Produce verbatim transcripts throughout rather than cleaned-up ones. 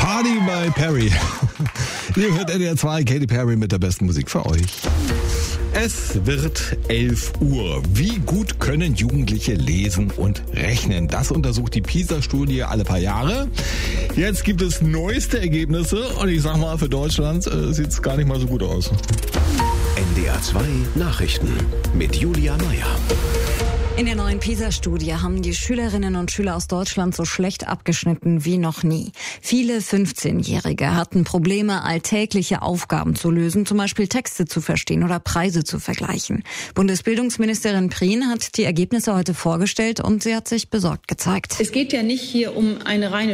Party by Perry. Ihr hört N D R zwei, Katy Perry mit der besten Musik für euch. Es wird elf Uhr. Wie gut können Jugendliche lesen und rechnen? Das untersucht die PISA-Studie alle paar Jahre. Jetzt gibt es neueste Ergebnisse und ich sag mal, für Deutschland äh, sieht es gar nicht mal so gut aus. N D R zwei Nachrichten mit Julia Meyer. In der neuen PISA-Studie haben die Schülerinnen und Schüler aus Deutschland so schlecht abgeschnitten wie noch nie. Viele fünfzehnjährige hatten Probleme, alltägliche Aufgaben zu lösen, zum Beispiel Texte zu verstehen oder Preise zu vergleichen. Bundesbildungsministerin Prien hat die Ergebnisse heute vorgestellt und sie hat sich besorgt gezeigt. Es geht ja nicht hier um eine reine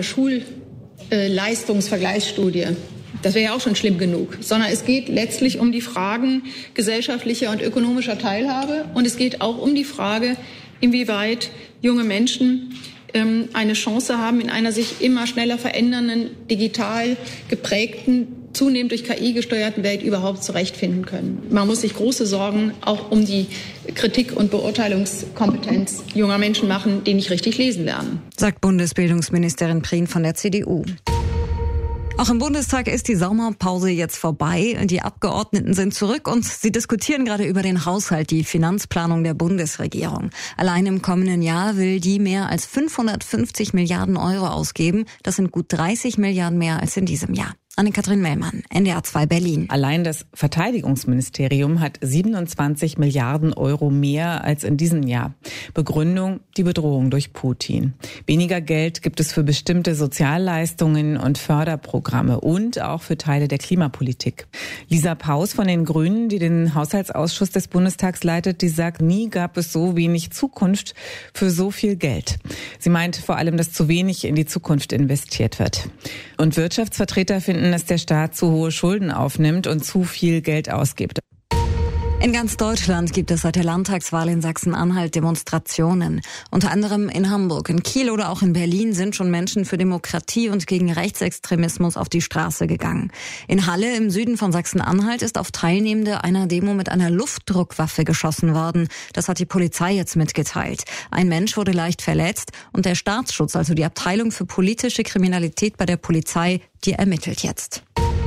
Schulleistungsvergleichsstudie. Das wäre ja auch schon schlimm genug, sondern es geht letztlich um die Fragen gesellschaftlicher und ökonomischer Teilhabe und es geht auch um die Frage, inwieweit junge Menschen ähm, eine Chance haben, in einer sich immer schneller verändernden, digital geprägten, zunehmend durch K I gesteuerten Welt überhaupt zurechtfinden können. Man muss sich große Sorgen auch um die Kritik- und Beurteilungskompetenz junger Menschen machen, die nicht richtig lesen lernen, sagt Bundesbildungsministerin Prien von der C D U. Auch im Bundestag ist die Sommerpause jetzt vorbei. Die Abgeordneten sind zurück und sie diskutieren gerade über den Haushalt, die Finanzplanung der Bundesregierung. Allein im kommenden Jahr will die mehr als fünfhundertfünfzig Milliarden Euro ausgeben. Das sind gut dreißig Milliarden mehr als in diesem Jahr. Anne-Kathrin Mellmann, N D R zwei Berlin. Allein das Verteidigungsministerium hat siebenundzwanzig Milliarden Euro mehr als in diesem Jahr. Begründung, die Bedrohung durch Putin. Weniger Geld gibt es für bestimmte Sozialleistungen und Förderprogramme und auch für Teile der Klimapolitik. Lisa Paus von den Grünen, die den Haushaltsausschuss des Bundestags leitet, die sagt, nie gab es so wenig Zukunft für so viel Geld. Sie meint vor allem, dass zu wenig in die Zukunft investiert wird. Und Wirtschaftsvertreter finden, dass der Staat zu hohe Schulden aufnimmt und zu viel Geld ausgibt. In ganz Deutschland gibt es seit der Landtagswahl in Sachsen-Anhalt Demonstrationen. Unter anderem in Hamburg, in Kiel oder auch in Berlin sind schon Menschen für Demokratie und gegen Rechtsextremismus auf die Straße gegangen. In Halle im Süden von Sachsen-Anhalt ist auf Teilnehmende einer Demo mit einer Luftdruckwaffe geschossen worden. Das hat die Polizei jetzt mitgeteilt. Ein Mensch wurde leicht verletzt und der Staatsschutz, also die Abteilung für politische Kriminalität bei der Polizei, die ermittelt jetzt.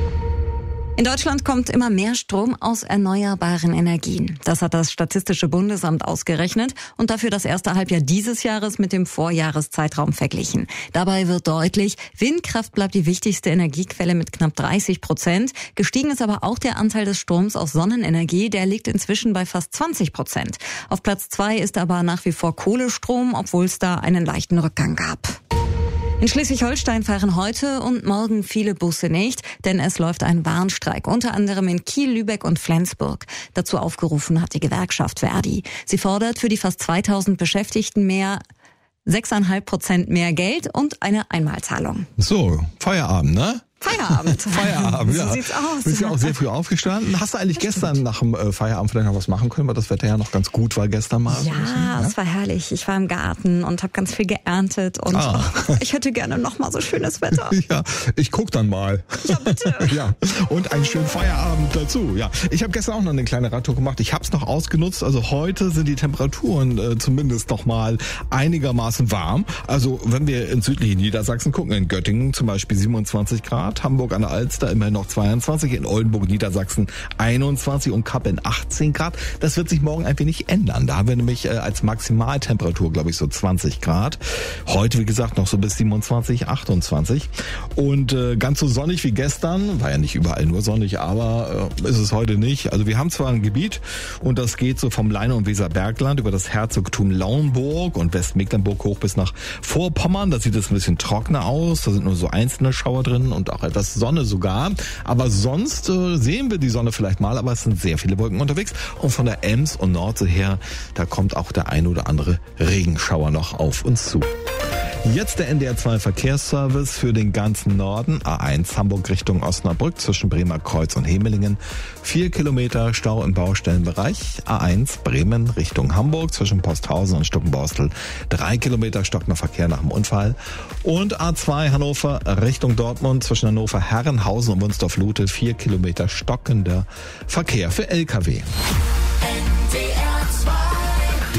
In Deutschland kommt immer mehr Strom aus erneuerbaren Energien. Das hat das Statistische Bundesamt ausgerechnet und dafür das erste Halbjahr dieses Jahres mit dem Vorjahreszeitraum verglichen. Dabei wird deutlich, Windkraft bleibt die wichtigste Energiequelle mit knapp dreißig Prozent. Gestiegen ist aber auch der Anteil des Stroms aus Sonnenenergie, der liegt inzwischen bei fast zwanzig Prozent. Auf Platz zwei ist aber nach wie vor Kohlestrom, obwohl es da einen leichten Rückgang gab. In Schleswig-Holstein fahren heute und morgen viele Busse nicht, denn es läuft ein Warnstreik, unter anderem in Kiel, Lübeck und Flensburg. Dazu aufgerufen hat die Gewerkschaft Verdi. Sie fordert für die fast zweitausend Beschäftigten mehr, sechs Komma fünf Prozent mehr Geld und eine Einmalzahlung. So, Feierabend, ne? Feierabend. Feierabend, ja. So sieht's aus. Bist ja auch sehr früh aufgestanden. Hast du eigentlich gestern nach dem äh, Feierabend vielleicht noch was machen können, weil das Wetter ja noch ganz gut war gestern mal? Ja, ja? Es war herrlich. Ich war im Garten und habe ganz viel geerntet und ah. oh, ich hätte gerne noch mal so schönes Wetter. Ja, ich guck dann mal. Ja, bitte. Ja, und einen schönen Feierabend dazu. Ja, ich habe gestern auch noch eine kleine Radtour gemacht. Ich habe es noch ausgenutzt. Also heute sind die Temperaturen äh, zumindest noch mal einigermaßen warm. Also wenn wir in südlichen Niedersachsen gucken, in Göttingen zum Beispiel siebenundzwanzig Grad, Hamburg an der Alster immerhin noch zweiundzwanzig, in Oldenburg, Niedersachsen einundzwanzig und Kappeln achtzehn Grad. Das wird sich morgen ein wenig ändern. Da haben wir nämlich äh, als Maximaltemperatur, glaube ich, so zwanzig Grad. Heute, wie gesagt, noch so bis siebenundzwanzig, achtundzwanzig. Und äh, ganz so sonnig wie gestern, war ja nicht überall nur sonnig, aber äh, ist es heute nicht. Also wir haben zwar ein Gebiet und das geht so vom Leine- und Weserbergland über das Herzogtum Lauenburg und Westmecklenburg hoch bis nach Vorpommern. Da sieht es ein bisschen trockener aus. Da sind nur so einzelne Schauer drin und auch etwas Sonne sogar. Aber sonst äh, sehen wir die Sonne vielleicht mal, aber es sind sehr viele Wolken unterwegs. Und von der Ems und Nordsee her, da kommt auch der ein oder andere Regenschauer noch auf uns zu. Jetzt der N D R zwei Verkehrsservice für den ganzen Norden. A eins Hamburg Richtung Osnabrück zwischen Bremer Kreuz und Hemelingen. Vier Kilometer Stau im Baustellenbereich. A eins Bremen Richtung Hamburg zwischen Posthausen und Stuckenborstel. Drei Kilometer stockender Verkehr nach dem Unfall. Und A zwei Hannover Richtung Dortmund zwischen Hannover Herrenhausen und Wunsdorf-Lute. Vier Kilometer stockender Verkehr für L K W. Der N D R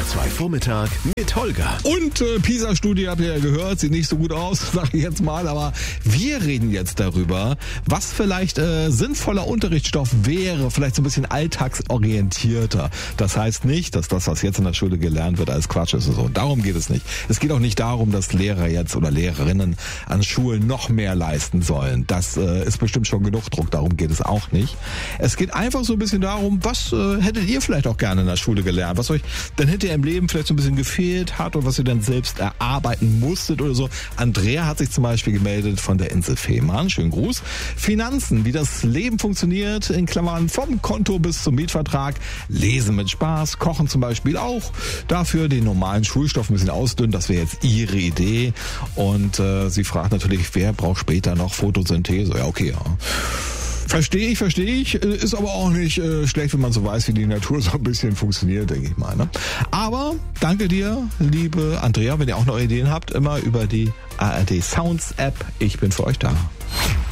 R zwei Vormittag mit Holger. Und äh, PISA-Studie habt ihr ja gehört, sieht nicht so gut aus, sage ich jetzt mal, aber wir reden jetzt darüber, was vielleicht äh, sinnvoller Unterrichtsstoff wäre, vielleicht so ein bisschen alltagsorientierter. Das heißt nicht, dass das, was jetzt in der Schule gelernt wird, alles Quatsch ist und so. Darum geht es nicht. Es geht auch nicht darum, dass Lehrer jetzt oder Lehrerinnen an Schulen noch mehr leisten sollen. Das äh, ist bestimmt schon genug Druck, darum geht es auch nicht. Es geht einfach so ein bisschen darum, was äh, hättet ihr vielleicht auch gerne in der Schule gelernt, was euch dann hinterher im Leben vielleicht so ein bisschen gefehlt hat und was ihr dann selbst erarbeiten musstet oder so. Andrea hat sich zum Beispiel gemeldet von der Insel Fehmarn. Schönen Gruß. Finanzen, wie das Leben funktioniert, in Klammern vom Konto bis zum Mietvertrag. Lesen mit Spaß, Kochen zum Beispiel auch. Dafür den normalen Schulstoff ein bisschen ausdünnen, das wäre jetzt ihre Idee. Und äh, sie fragt natürlich, wer braucht später noch Photosynthese? Ja, okay, ja. Verstehe ich, verstehe ich. Ist aber auch nicht äh, schlecht, wenn man so weiß, wie die Natur so ein bisschen funktioniert, denke ich mal. Ne? Aber danke dir, liebe Andrea. Wenn ihr auch noch Ideen habt, immer über die A R D Sounds App. Ich bin für euch da.